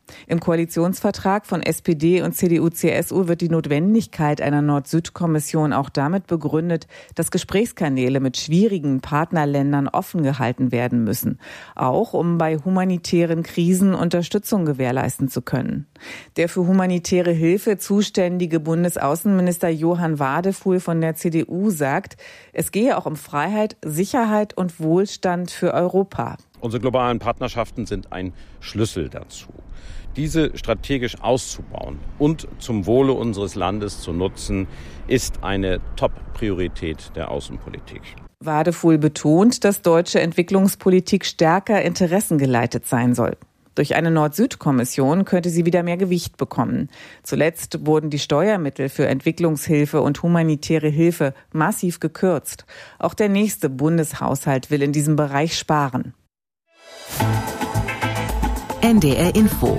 Im Koalitionsvertrag von S P D und C D U C S U wird die Notwendigkeit einer Nord-Süd-Kommission auch damit begründet, dass Gesprächskanäle mit schwierigen Partnerländern offen gehalten werden müssen, auch um bei humanitären Krisen Unterstützung gewährleisten zu können. Der für humanitäre Hilfe zuständige Bundesaußenminister Johann Wadefuhl von der C D U sagt, es gehe auch um Freiheit, Sicherheit und Wohlstand für Europa. Unsere globalen Partnerschaften sind ein Schlüssel dazu. Diese strategisch auszubauen und zum Wohle unseres Landes zu nutzen, ist eine Top-Priorität der Außenpolitik. Wadefuhl betont, dass deutsche Entwicklungspolitik stärker interessengeleitet sein soll. Durch eine Nord-Süd-Kommission könnte sie wieder mehr Gewicht bekommen. Zuletzt wurden die Steuermittel für Entwicklungshilfe und humanitäre Hilfe massiv gekürzt. Auch der nächste Bundeshaushalt will in diesem Bereich sparen. N D R Info.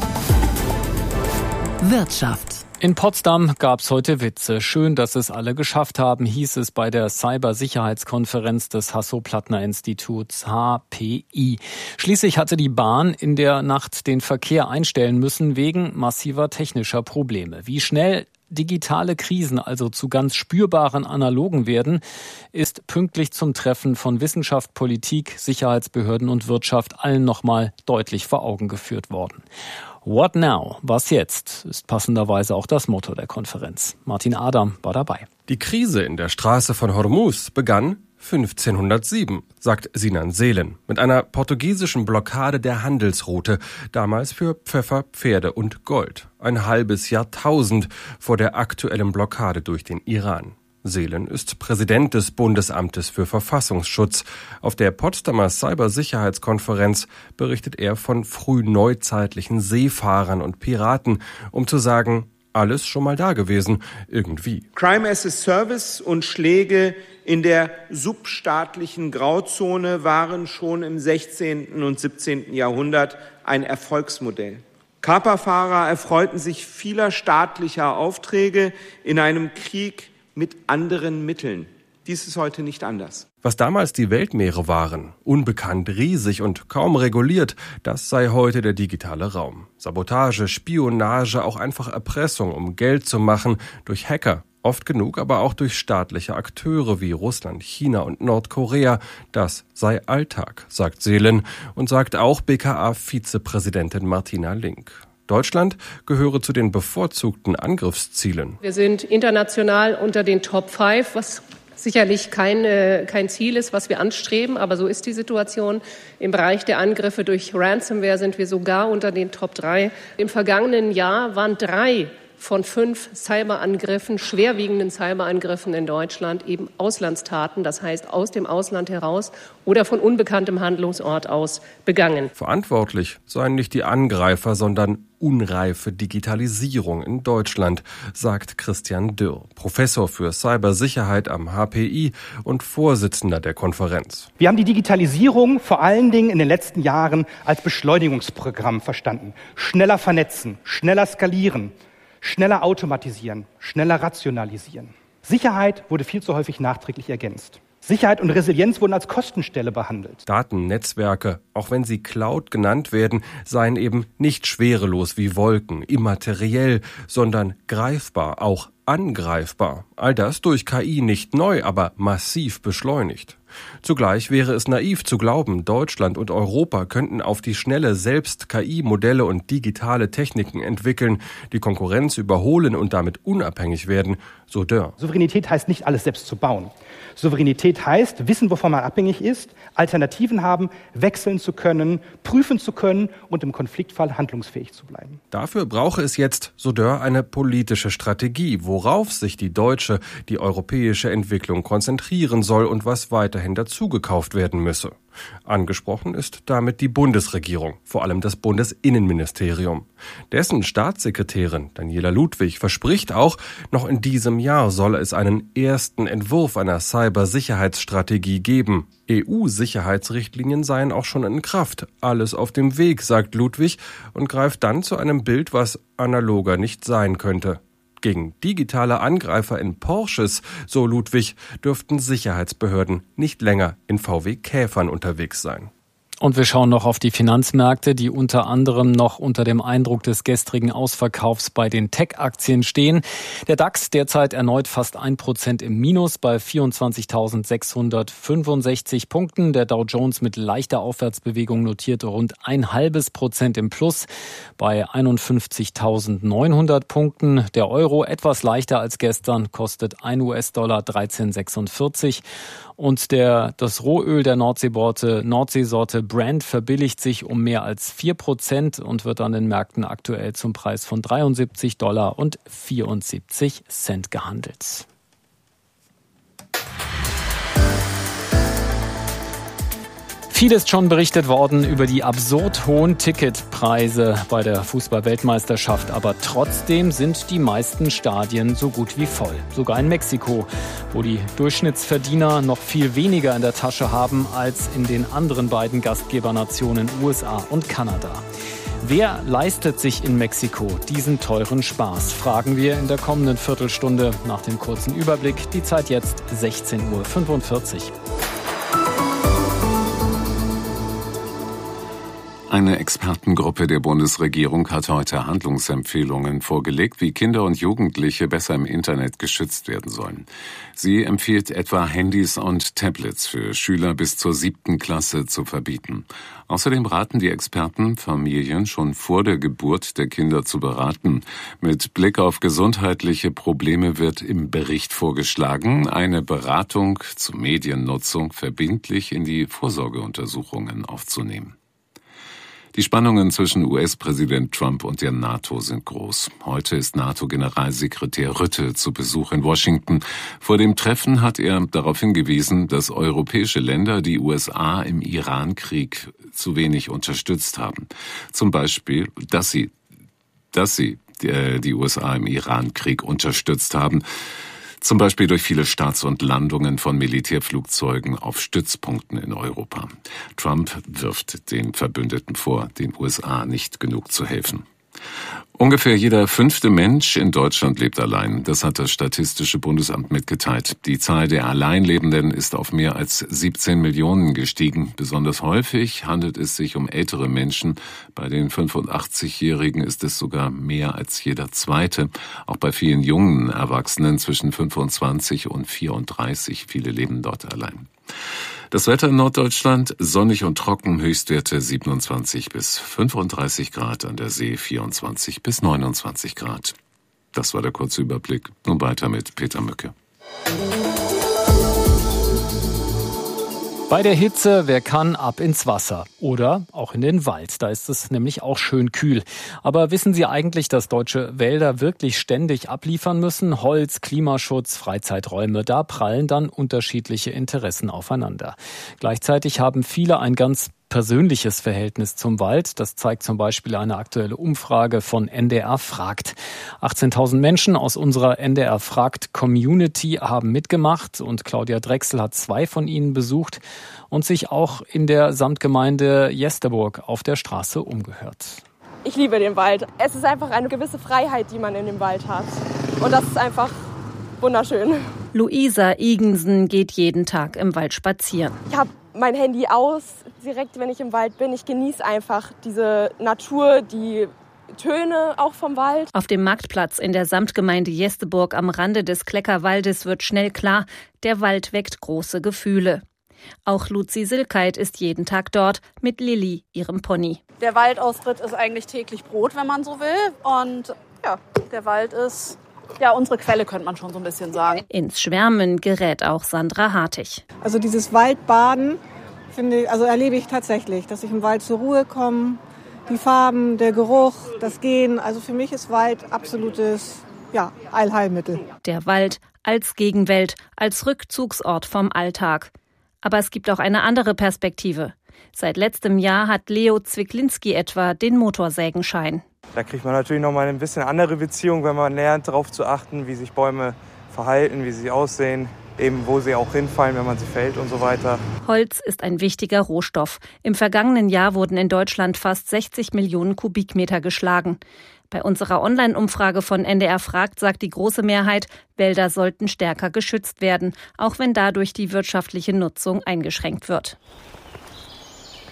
Wirtschaft. In Potsdam gab's heute Witze. Schön, dass es alle geschafft haben, hieß es bei der Cybersicherheitskonferenz des Hasso-Plattner-Instituts H P I. Schließlich hatte die Bahn in der Nacht den Verkehr einstellen müssen wegen massiver technischer Probleme. Wie schnell digitale Krisen also zu ganz spürbaren analogen werden, ist pünktlich zum Treffen von Wissenschaft, Politik, Sicherheitsbehörden und Wirtschaft allen nochmal deutlich vor Augen geführt worden. What now? Was jetzt? Ist passenderweise auch das Motto der Konferenz. Martin Adam war dabei. Die Krise in der Straße von Hormuz begann fünfzehnhundertsieben, sagt Sinan Seelen, mit einer portugiesischen Blockade der Handelsroute, damals für Pfeffer, Pferde und Gold. Ein halbes Jahrtausend vor der aktuellen Blockade durch den Iran. Seelen ist Präsident des Bundesamtes für Verfassungsschutz. Auf der Potsdamer Cybersicherheitskonferenz berichtet er von frühneuzeitlichen Seefahrern und Piraten, um zu sagen, alles schon mal da gewesen, irgendwie. Crime as a Service und Schläge in der substaatlichen Grauzone waren schon im sechzehnten und siebzehnten Jahrhundert ein Erfolgsmodell. Kaperfahrer erfreuten sich vieler staatlicher Aufträge in einem Krieg mit anderen Mitteln. Dies ist heute nicht anders. Was damals die Weltmeere waren, unbekannt, riesig und kaum reguliert, das sei heute der digitale Raum. Sabotage, Spionage, auch einfach Erpressung, um Geld zu machen, durch Hacker. Oft genug aber auch durch staatliche Akteure wie Russland, China und Nordkorea. Das sei Alltag, sagt Seelen und sagt auch B K A-Vizepräsidentin Martina Link. Deutschland gehöre zu den bevorzugten Angriffszielen. Wir sind international unter den Top fünf, was sicherlich kein, äh, kein Ziel ist, was wir anstreben, aber so ist die Situation. Im Bereich der Angriffe durch Ransomware sind wir sogar unter den Top drei. Im vergangenen Jahr waren drei von fünf Cyberangriffen, schwerwiegenden Cyberangriffen in Deutschland eben Auslandstaten, das heißt aus dem Ausland heraus oder von unbekanntem Handlungsort aus begangen. Verantwortlich seien nicht die Angreifer, sondern unreife Digitalisierung in Deutschland, sagt Christian Dürr, Professor für Cybersicherheit am H P I und Vorsitzender der Konferenz. Wir haben die Digitalisierung vor allen Dingen in den letzten Jahren als Beschleunigungsprogramm verstanden. Schneller vernetzen, schneller skalieren, schneller automatisieren, schneller rationalisieren. Sicherheit wurde viel zu häufig nachträglich ergänzt. Sicherheit und Resilienz wurden als Kostenstelle behandelt. Datennetzwerke, auch wenn sie Cloud genannt werden, seien eben nicht schwerelos wie Wolken, immateriell, sondern greifbar, auch angreifbar. All das durch K I nicht neu, aber massiv beschleunigt. Zugleich wäre es naiv zu glauben, Deutschland und Europa könnten auf die Schnelle selbst K I-Modelle und digitale Techniken entwickeln, die Konkurrenz überholen und damit unabhängig werden, so Dörr. Souveränität heißt nicht, alles selbst zu bauen. Souveränität heißt, wissen, wovon man abhängig ist, Alternativen haben, wechseln zu können, prüfen zu können und im Konfliktfall handlungsfähig zu bleiben. Dafür brauche es jetzt, so Dörr, eine politische Strategie, worauf sich die deutsche, die europäische Entwicklung konzentrieren soll und was weiterhin dazugekauft werden müsse. Angesprochen ist damit die Bundesregierung, vor allem das Bundesinnenministerium. Dessen Staatssekretärin Daniela Ludwig verspricht auch, noch in diesem Jahr solle es einen ersten Entwurf einer Cybersicherheitsstrategie geben. E U-Sicherheitsrichtlinien seien auch schon in Kraft. Alles auf dem Weg, sagt Ludwig und greift dann zu einem Bild, was analoger nicht sein könnte. Gegen digitale Angreifer in Porsches, so Ludwig, dürften Sicherheitsbehörden nicht länger in V W Käfern unterwegs sein. Und wir schauen noch auf die Finanzmärkte, die unter anderem noch unter dem Eindruck des gestrigen Ausverkaufs bei den Tech-Aktien stehen. Der DAX derzeit erneut fast ein Prozent im Minus bei vierundzwanzigtausendsechshundertfünfundsechzig Punkten. Der Dow Jones mit leichter Aufwärtsbewegung notierte rund ein halbes Prozent im Plus bei einundfünfzigtausendneunhundert Punkten. Der Euro etwas leichter als gestern, kostet ein US-Dollar dreizehn Komma sechsundvierzig. Und der, das Rohöl der Nordseesorte, Nordseesorte Brent verbilligt sich um mehr als vier Prozent und wird an den Märkten aktuell zum Preis von dreiundsiebzig Dollar und vierundsiebzig Cent gehandelt. Viel ist schon berichtet worden über die absurd hohen Ticketpreise bei der Fußball-Weltmeisterschaft. Aber trotzdem sind die meisten Stadien so gut wie voll. Sogar in Mexiko, wo die Durchschnittsverdiener noch viel weniger in der Tasche haben als in den anderen beiden Gastgebernationen U S A und Kanada. Wer leistet sich in Mexiko diesen teuren Spaß? Fragen wir in der kommenden Viertelstunde nach dem kurzen Überblick. Die Zeit jetzt sechzehn Uhr fünfundvierzig. Eine Expertengruppe der Bundesregierung hat heute Handlungsempfehlungen vorgelegt, wie Kinder und Jugendliche besser im Internet geschützt werden sollen. Sie empfiehlt etwa Handys und Tablets für Schüler bis zur siebten Klasse zu verbieten. Außerdem raten die Experten, Familien schon vor der Geburt der Kinder zu beraten. Mit Blick auf gesundheitliche Probleme wird im Bericht vorgeschlagen, eine Beratung zur Mediennutzung verbindlich in die Vorsorgeuntersuchungen aufzunehmen. Die Spannungen zwischen U S-Präsident Trump und der NATO sind groß. Heute ist NATO-Generalsekretär Rutte zu Besuch in Washington. Vor dem Treffen hat er darauf hingewiesen, dass europäische Länder die U S A im Iran-Krieg zu wenig unterstützt haben. Zum Beispiel, dass sie, dass sie die, die U S A im Iran-Krieg unterstützt haben. Zum Beispiel durch viele Starts und Landungen von Militärflugzeugen auf Stützpunkten in Europa. Trump wirft den Verbündeten vor, den U S A nicht genug zu helfen. Ungefähr jeder fünfte Mensch in Deutschland lebt allein. Das hat das Statistische Bundesamt mitgeteilt. Die Zahl der Alleinlebenden ist auf mehr als siebzehn Millionen gestiegen. Besonders häufig handelt es sich um ältere Menschen. Bei den fünfundachtzigjährigen ist es sogar mehr als jeder zweite. Auch bei vielen jungen Erwachsenen zwischen fünfundzwanzig und vierunddreißig. Viele leben dort allein. Das Wetter in Norddeutschland, sonnig und trocken, Höchstwerte siebenundzwanzig bis fünfunddreißig Grad, an der See vierundzwanzig bis neunundzwanzig Grad. Das war der kurze Überblick. Nun weiter mit Peter Mücke. Bei der Hitze, wer kann, ab ins Wasser oder auch in den Wald. Da ist es nämlich auch schön kühl. Aber wissen Sie eigentlich, dass deutsche Wälder wirklich ständig abliefern müssen? Holz, Klimaschutz, Freizeiträume, da prallen dann unterschiedliche Interessen aufeinander. Gleichzeitig haben viele ein ganz persönliches Verhältnis zum Wald. Das zeigt zum Beispiel eine aktuelle Umfrage von N D R Fragt. achtzehntausend Menschen aus unserer N D R Fragt Community haben mitgemacht und Claudia Drechsel hat zwei von ihnen besucht und sich auch in der Samtgemeinde Jesteburg auf der Straße umgehört. Ich liebe den Wald. Es ist einfach eine gewisse Freiheit, die man in dem Wald hat. Und das ist einfach wunderschön. Luisa Igensen geht jeden Tag im Wald spazieren. Ich habe mein Handy aus, direkt wenn ich im Wald bin. Ich genieße einfach diese Natur, die Töne auch vom Wald. Auf dem Marktplatz in der Samtgemeinde Jesteburg am Rande des Kleckerwaldes wird schnell klar, der Wald weckt große Gefühle. Auch Luzi Silkeit ist jeden Tag dort mit Lilly, ihrem Pony. Der Waldaustritt ist eigentlich täglich Brot, wenn man so will. Und ja, der Wald ist ja unsere Quelle, könnte man schon so ein bisschen sagen. Ins Schwärmen gerät auch Sandra Hartig. Also dieses Waldbaden finde ich, also erlebe ich tatsächlich, dass ich im Wald zur Ruhe komme. Die Farben, der Geruch, das Gehen. Also für mich ist Wald absolutes ja, Allheilmittel. Der Wald als Gegenwelt, als Rückzugsort vom Alltag. Aber es gibt auch eine andere Perspektive. Seit letztem Jahr hat Leo Zwicklinski etwa den Motorsägenschein. Da kriegt man natürlich noch mal ein bisschen andere Beziehung, wenn man lernt, darauf zu achten, wie sich Bäume verhalten, wie sie aussehen, eben wo sie auch hinfallen, wenn man sie fällt und so weiter. Holz ist ein wichtiger Rohstoff. Im vergangenen Jahr wurden in Deutschland fast sechzig Millionen Kubikmeter geschlagen. Bei unserer Online-Umfrage von N D R Fragt sagt die große Mehrheit, Wälder sollten stärker geschützt werden, auch wenn dadurch die wirtschaftliche Nutzung eingeschränkt wird.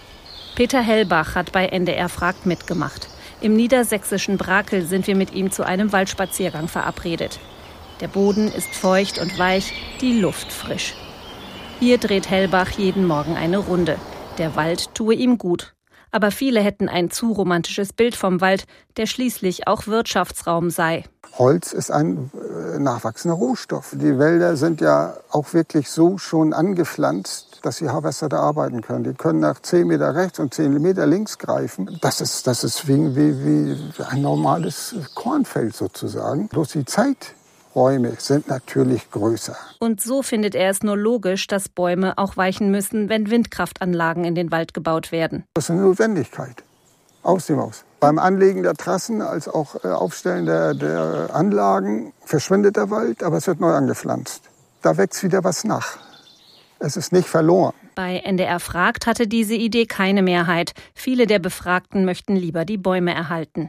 Peter Hellbach hat bei N D R fragt mitgemacht. Im niedersächsischen Brakel sind wir mit ihm zu einem Waldspaziergang verabredet. Der Boden ist feucht und weich, die Luft frisch. Hier dreht Hellbach jeden Morgen eine Runde. Der Wald tue ihm gut. Aber viele hätten ein zu romantisches Bild vom Wald, der schließlich auch Wirtschaftsraum sei. Holz ist ein äh, nachwachsender Rohstoff. Die Wälder sind ja auch wirklich so schon angepflanzt, dass die Harvester da arbeiten können. Die können nach zehn Meter rechts und zehn Meter links greifen. Das ist, das ist wie, wie, wie ein normales Kornfeld sozusagen. Bloß die Zeiträume sind natürlich größer. Und so findet er es nur logisch, dass Bäume auch weichen müssen, wenn Windkraftanlagen in den Wald gebaut werden. Das ist eine Notwendigkeit. Aus dem Haus. Beim Anlegen der Trassen als auch Aufstellen der, der Anlagen verschwindet der Wald, aber es wird neu angepflanzt. Da wächst wieder was nach. Es ist nicht verloren. Bei N D R fragt hatte diese Idee keine Mehrheit. Viele der Befragten möchten lieber die Bäume erhalten.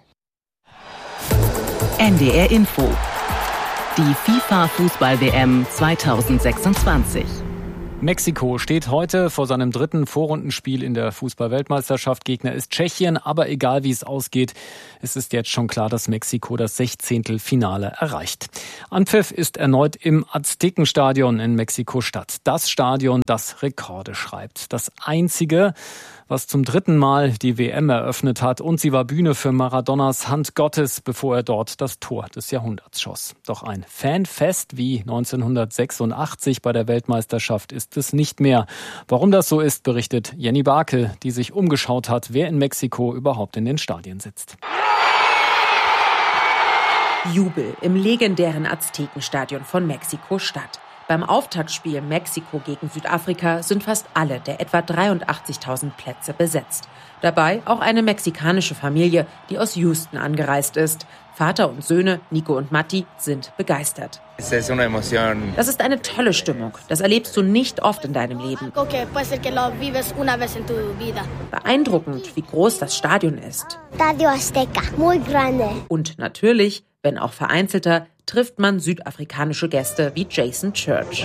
N D R Info. Die FIFA-Fußball-W M zweitausendsechsundzwanzig. Mexiko steht heute vor seinem dritten Vorrundenspiel in der Fußball-Weltmeisterschaft. Gegner ist Tschechien, aber egal wie es ausgeht, es ist jetzt schon klar, dass Mexiko das Sechzehntelfinale erreicht. Anpfiff ist erneut im Aztekenstadion in Mexiko-Stadt. Das Stadion, das Rekorde schreibt. Das einzige, was zum dritten Mal die W M eröffnet hat. Und sie war Bühne für Maradonas Hand Gottes, bevor er dort das Tor des Jahrhunderts schoss. Doch ein Fanfest wie neunzehnhundertsechsundachtzig bei der Weltmeisterschaft ist es nicht mehr. Warum das so ist, berichtet Jenny Barke, die sich umgeschaut hat, wer in Mexiko überhaupt in den Stadien sitzt. Jubel im legendären Aztekenstadion von Mexiko-Stadt. Beim Auftaktspiel Mexiko gegen Südafrika sind fast alle der etwa dreiundachtzigtausend Plätze besetzt. Dabei auch eine mexikanische Familie, die aus Houston angereist ist. Vater und Söhne, Nico und Matti, sind begeistert. Das ist eine tolle Stimmung. Das erlebst du nicht oft in deinem Leben. Beeindruckend, wie groß das Stadion ist. Und natürlich, wenn auch vereinzelter, trifft man südafrikanische Gäste wie Jason Church.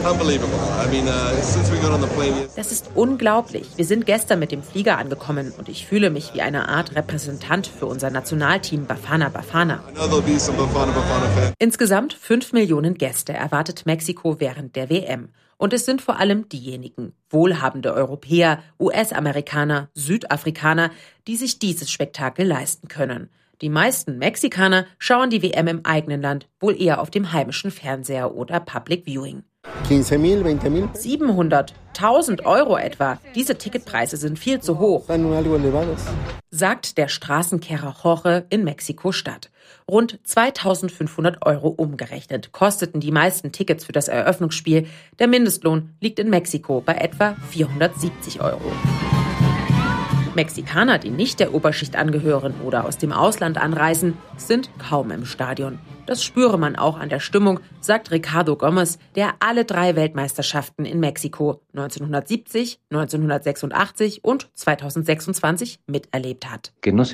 Das ist unglaublich. Wir sind gestern mit dem Flieger angekommen und ich fühle mich wie eine Art Repräsentant für unser Nationalteam Bafana Bafana. Insgesamt fünf Millionen Gäste erwartet Mexiko während der W M. Und es sind vor allem diejenigen, wohlhabende Europäer, U S-Amerikaner, Südafrikaner, die sich dieses Spektakel leisten können. Die meisten Mexikaner schauen die W M im eigenen Land wohl eher auf dem heimischen Fernseher oder Public Viewing. siebenhundert, tausend Euro etwa. Diese Ticketpreise sind viel zu hoch, sagt der Straßenkehrer Jorge in Mexiko-Stadt. Rund zweitausendfünfhundert Euro umgerechnet kosteten die meisten Tickets für das Eröffnungsspiel. Der Mindestlohn liegt in Mexiko bei etwa vierhundertsiebzig Euro. Mexikaner, die nicht der Oberschicht angehören oder aus dem Ausland anreisen, sind kaum im Stadion. Das spüre man auch an der Stimmung, sagt Ricardo Gomez, der alle drei Weltmeisterschaften in Mexiko neunzehnhundertsiebzig, neunzehnhundertsechsundachtzig und zweitausendsechsundzwanzig miterlebt hat.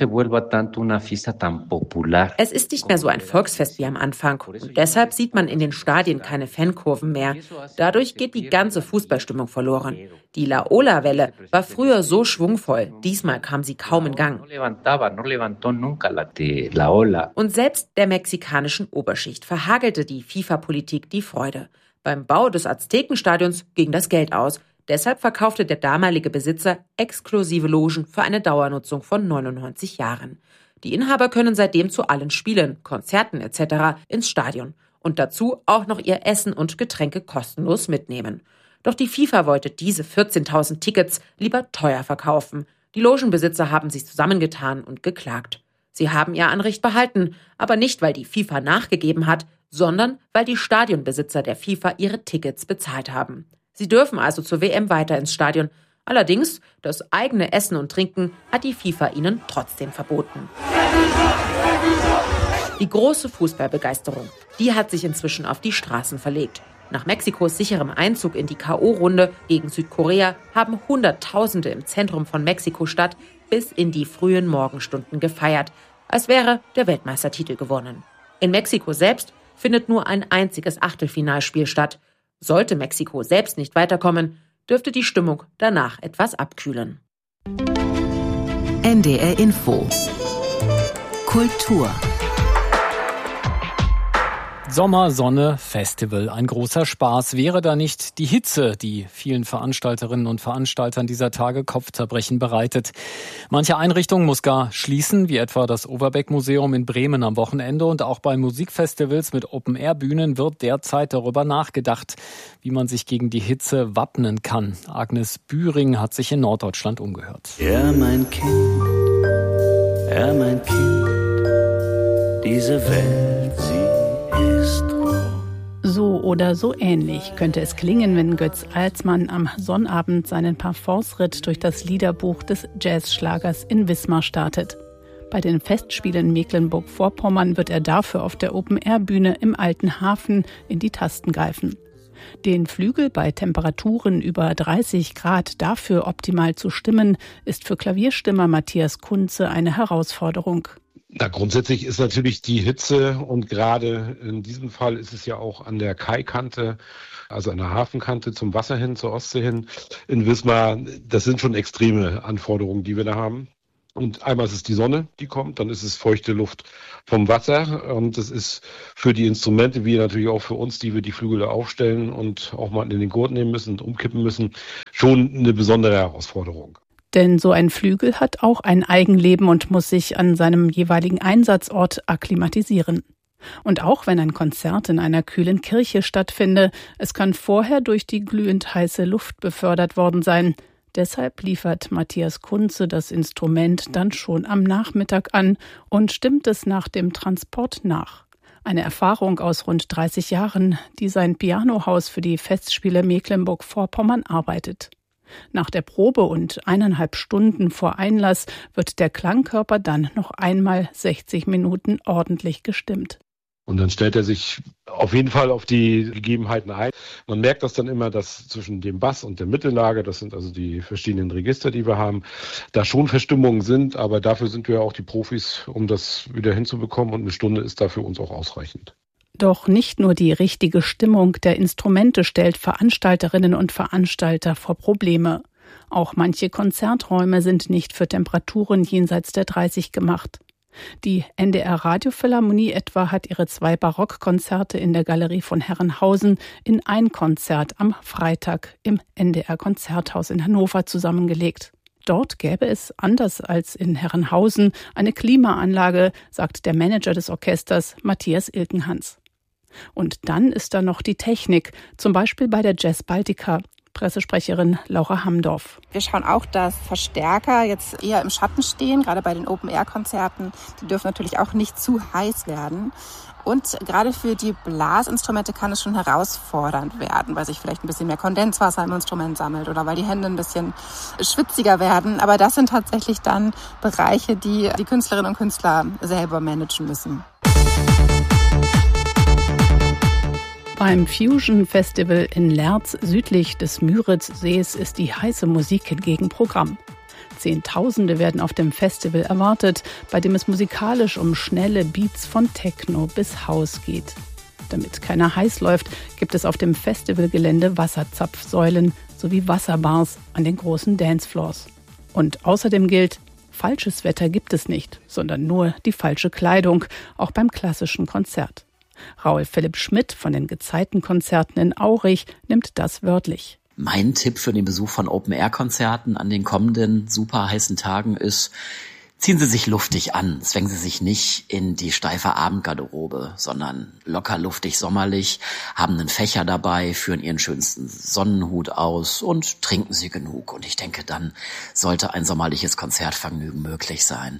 Es ist nicht mehr so ein Volksfest wie am Anfang und deshalb sieht man in den Stadien keine Fankurven mehr. Dadurch geht die ganze Fußballstimmung verloren. Die La Ola-Welle war früher so schwungvoll, diesmal kam sie kaum in Gang. Und selbst der mexikanischen Oberschicht verhagelte die FIFA-Politik die Freude. Beim Bau des Aztekenstadions ging das Geld aus. Deshalb verkaufte der damalige Besitzer exklusive Logen für eine Dauernutzung von neunundneunzig Jahren. Die Inhaber können seitdem zu allen Spielen, Konzerten et cetera ins Stadion und dazu auch noch ihr Essen und Getränke kostenlos mitnehmen. Doch die FIFA wollte diese vierzehntausend Tickets lieber teuer verkaufen. Die Logenbesitzer haben sich zusammengetan und geklagt. Sie haben ihr Anrecht behalten, aber nicht, weil die FIFA nachgegeben hat, sondern weil die Stadionbesitzer der FIFA ihre Tickets bezahlt haben. Sie dürfen also zur W M weiter ins Stadion. Allerdings, das eigene Essen und Trinken hat die FIFA ihnen trotzdem verboten. Die große Fußballbegeisterung, die hat sich inzwischen auf die Straßen verlegt. Nach Mexikos sicherem Einzug in die K O-Runde gegen Südkorea haben Hunderttausende im Zentrum von Mexiko-Stadt bis in die frühen Morgenstunden gefeiert, als wäre der Weltmeistertitel gewonnen. In Mexiko selbst findet nur ein einziges Achtelfinalspiel statt. Sollte Mexiko selbst nicht weiterkommen, dürfte die Stimmung danach etwas abkühlen. N D R Info. Kultur. Sommer, Sonne, Festival. Ein großer Spaß. Wäre da nicht die Hitze, die vielen Veranstalterinnen und Veranstaltern dieser Tage Kopfzerbrechen bereitet. Manche Einrichtungen muss gar schließen, wie etwa das Overbeck-Museum in Bremen am Wochenende. Und auch bei Musikfestivals mit Open-Air-Bühnen wird derzeit darüber nachgedacht, wie man sich gegen die Hitze wappnen kann. Agnes Bühring hat sich in Norddeutschland umgehört. Ja, mein Kind, ja, mein Kind, diese Welt, sie so oder so ähnlich könnte es klingen, wenn Götz Alsmann am Sonnabend seinen Parfumsritt durch das Liederbuch des Jazzschlagers in Wismar startet. Bei den Festspielen Mecklenburg-Vorpommern wird er dafür auf der Open-Air-Bühne im Alten Hafen in die Tasten greifen. Den Flügel bei Temperaturen über dreißig Grad dafür optimal zu stimmen, ist für Klavierstimmer Matthias Kunze eine Herausforderung. Na, grundsätzlich ist natürlich die Hitze und gerade in diesem Fall ist es ja auch an der Kaikante, also an der Hafenkante zum Wasser hin, zur Ostsee hin in Wismar. Das sind schon extreme Anforderungen, die wir da haben. Und einmal ist es die Sonne, die kommt, dann ist es feuchte Luft vom Wasser und das ist für die Instrumente, wie natürlich auch für uns, die wir die Flügel aufstellen und auch mal in den Gurt nehmen müssen und umkippen müssen, schon eine besondere Herausforderung. Denn so ein Flügel hat auch ein Eigenleben und muss sich an seinem jeweiligen Einsatzort akklimatisieren. Und auch wenn ein Konzert in einer kühlen Kirche stattfinde, es kann vorher durch die glühend heiße Luft befördert worden sein. Deshalb liefert Matthias Kunze das Instrument dann schon am Nachmittag an und stimmt es nach dem Transport nach. Eine Erfahrung aus rund dreißig Jahren, die sein Pianohaus für die Festspiele Mecklenburg-Vorpommern arbeitet. Nach der Probe und eineinhalb Stunden vor Einlass wird der Klangkörper dann noch einmal sechzig Minuten ordentlich gestimmt. Und dann stellt er sich auf jeden Fall auf die Gegebenheiten ein. Man merkt das dann immer, dass zwischen dem Bass und der Mittellage, das sind also die verschiedenen Register, die wir haben, da schon Verstimmungen sind. Aber dafür sind wir auch die Profis, um das wieder hinzubekommen. Und eine Stunde ist da für uns auch ausreichend. Doch nicht nur die richtige Stimmung der Instrumente stellt Veranstalterinnen und Veranstalter vor Probleme. Auch manche Konzerträume sind nicht für Temperaturen jenseits der dreißig gemacht. Die N D R-Radiophilharmonie etwa hat ihre zwei Barockkonzerte in der Galerie von Herrenhausen in ein Konzert am Freitag im N D R-Konzerthaus in Hannover zusammengelegt. Dort gäbe es, anders als in Herrenhausen, eine Klimaanlage, sagt der Manager des Orchesters Matthias Ilkenhans. Und dann ist da noch die Technik, zum Beispiel bei der Jazz Baltica. Pressesprecherin Laura Hamdorf. Wir schauen auch, dass Verstärker jetzt eher im Schatten stehen, gerade bei den Open-Air-Konzerten. Die dürfen natürlich auch nicht zu heiß werden. Und gerade für die Blasinstrumente kann es schon herausfordernd werden, weil sich vielleicht ein bisschen mehr Kondenswasser im Instrument sammelt oder weil die Hände ein bisschen schwitziger werden. Aber das sind tatsächlich dann Bereiche, die die Künstlerinnen und Künstler selber managen müssen. Beim Fusion Festival in Lerz südlich des Müritzsees ist die heiße Musik hingegen Programm. Zehntausende werden auf dem Festival erwartet, bei dem es musikalisch um schnelle Beats von Techno bis House geht. Damit keiner heiß läuft, gibt es auf dem Festivalgelände Wasserzapfsäulen sowie Wasserbars an den großen Dancefloors. Und außerdem gilt, falsches Wetter gibt es nicht, sondern nur die falsche Kleidung, auch beim klassischen Konzert. Raul Philipp Schmidt von den Gezeitenkonzerten in Aurich nimmt das wörtlich. Mein Tipp für den Besuch von Open-Air-Konzerten an den kommenden super heißen Tagen ist, ziehen Sie sich luftig an. Zwängen Sie sich nicht in die steife Abendgarderobe, sondern locker luftig sommerlich, haben einen Fächer dabei, führen Ihren schönsten Sonnenhut aus und trinken Sie genug. Und ich denke, dann sollte ein sommerliches Konzertvergnügen möglich sein.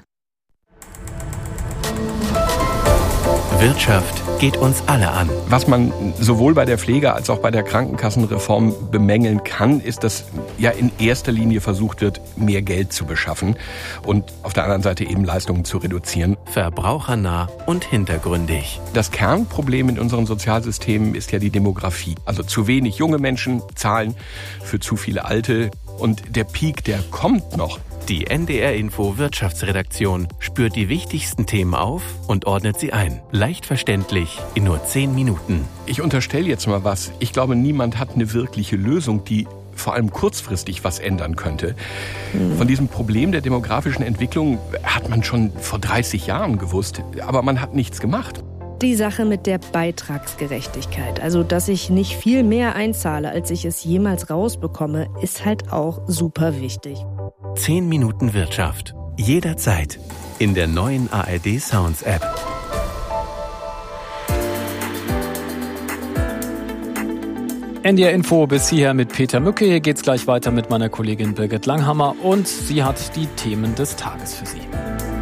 Wirtschaft geht uns alle an. Was man sowohl bei der Pflege- als auch bei der Krankenkassenreform bemängeln kann, ist, dass ja in erster Linie versucht wird, mehr Geld zu beschaffen und auf der anderen Seite eben Leistungen zu reduzieren. Verbrauchernah und hintergründig. Das Kernproblem in unseren Sozialsystemen ist ja die Demografie. Also zu wenig junge Menschen zahlen für zu viele Alte. Und der Peak, der kommt noch. Die N D R-Info Wirtschaftsredaktion spürt die wichtigsten Themen auf und ordnet sie ein. Leicht verständlich in nur zehn Minuten. Ich unterstelle jetzt mal was. Ich glaube, niemand hat eine wirkliche Lösung, die vor allem kurzfristig was ändern könnte. Von diesem Problem der demografischen Entwicklung hat man schon vor dreißig Jahren gewusst, aber man hat nichts gemacht. Die Sache mit der Beitragsgerechtigkeit, also dass ich nicht viel mehr einzahle, als ich es jemals rausbekomme, ist halt auch super wichtig. zehn Minuten Wirtschaft. Jederzeit. In der neuen A R D Sounds App. N D R Info bis hierher mit Peter Mücke. Hier geht's gleich weiter mit meiner Kollegin Birgit Langhammer und sie hat die Themen des Tages für Sie.